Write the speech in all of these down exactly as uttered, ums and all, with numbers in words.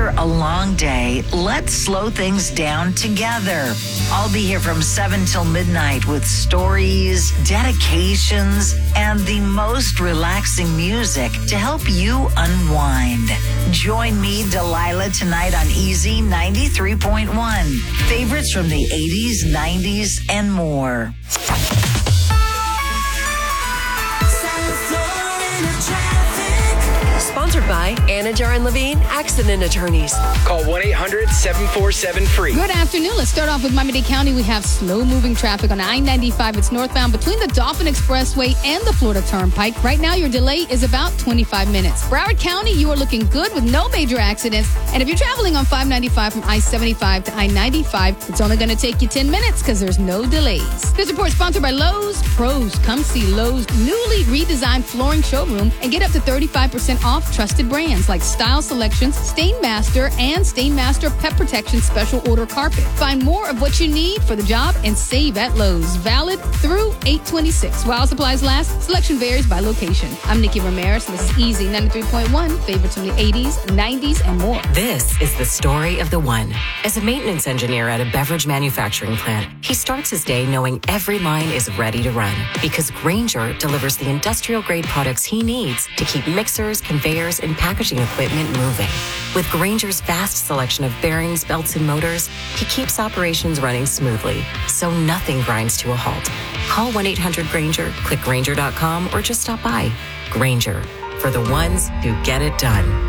After a long day, let's slow things down together. I'll be here from seven till midnight with stories, dedications, and the most relaxing music to help you unwind. Join me, Delilah, tonight on Easy ninety-three point one. Favorites from the eighties, nineties, and more. Sponsored by Anajar and Levine Accident Attorneys. Call one eight hundred seven four seven free. Good afternoon. Let's start off with Miami-Dade County. We have slow-moving traffic on I ninety-five. It's northbound between the Dolphin Expressway and the Florida Turnpike. Right now, your delay is about twenty-five minutes. Broward County, you are looking good with no major accidents. And if you're traveling on five ninety-five from I seventy-five to I ninety-five, it's only going to take you ten minutes because there's no delays. This report is sponsored by Lowe's. Pros, come see Lowe's newly redesigned flooring showroom and get up to thirty-five percent off trusted brands like Style Selections, Stainmaster, and Stainmaster Pet Protection Special Order Carpet. Find more of what you need for the job and save at Lowe's. Valid through eight twenty-six. While supplies last, selection varies by location. I'm Nikki Ramirez, and this is Easy ninety-three point one. Favorites from the eighties, nineties, and more. This is the story of the one. As a maintenance engineer at a beverage manufacturing plant, he starts his day knowing every line is ready to run because Grainger delivers the industrial-grade products he needs to keep mixers, conveyors, and packaging equipment moving. With Grainger's vast selection of bearings, belts, and motors, he keeps operations running smoothly, so nothing grinds to a halt. Call one eight hundred Grainger, click Grainger dot com, or just stop by. Grainger, for the ones who get it done.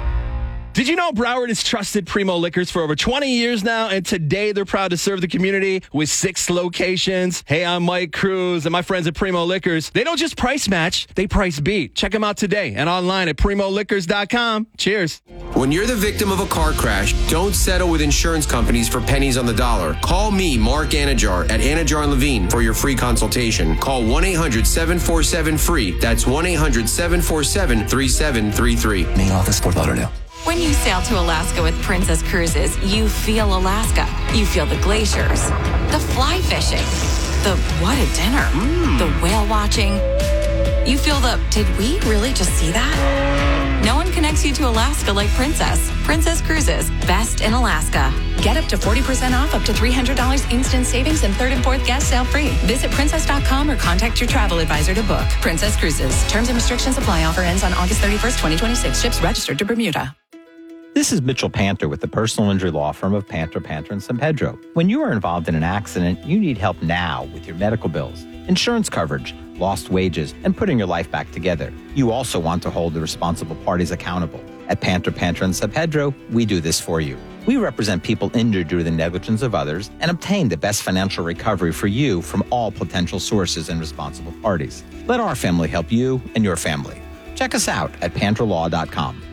Did you know Broward has trusted Primo Liquors for over twenty years now, and today they're proud to serve the community with six locations? Hey, I'm Mike Cruz, and my friends at Primo Liquors, they don't just price match, they price beat. Check them out today and online at primo liquors dot com. Cheers. When you're the victim of a car crash, don't settle with insurance companies for pennies on the dollar. Call me, Mark Anajar, at Anajar and Levine for your free consultation. Call one eight hundred seven four seven free. That's one eight hundred seven four seven three seven three three. Main office, Fort Lauderdale. When you sail to Alaska with Princess Cruises, you feel Alaska. You feel the glaciers, the fly fishing, the what a dinner, mm. the whale watching. You feel the, did we really just see that? No one connects you to Alaska like Princess. Princess Cruises, best in Alaska. Get up to forty percent off, up to three hundred dollars instant savings, and third and fourth guest sale free. Visit princess dot com or contact your travel advisor to book. Princess Cruises. Terms and restrictions apply. Offer ends on August thirty-first, twenty twenty-six. Ships registered to Bermuda. This is Mitchell Panther with the personal injury law firm of Panther, Panther, and San Pedro. When you are involved in an accident, you need help now with your medical bills, insurance coverage, lost wages, and putting your life back together. You also want to hold the responsible parties accountable. At Panther, Panther, and San Pedro, we do this for you. We represent people injured due to the negligence of others and obtain the best financial recovery for you from all potential sources and responsible parties. Let our family help you and your family. Check us out at panther law dot com.